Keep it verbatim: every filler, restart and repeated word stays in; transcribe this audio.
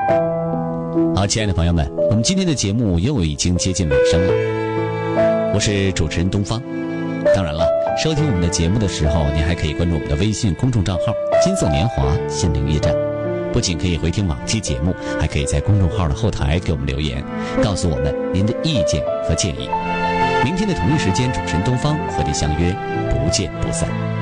好，亲爱的朋友们，我们今天的节目又已经接近尾声了。我是主持人东方。当然了，收听我们的节目的时候，您还可以关注我们的微信公众账号金色年华心灵驿站。不仅可以回听往期节目，还可以在公众号的后台给我们留言，告诉我们您的意见和建议。明天的同一时间，主持人东方和你相约，不见不散。